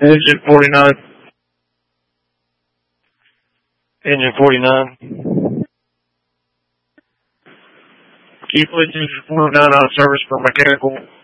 Engine 49. Engine 49. Keep engine 49 out of service for mechanical.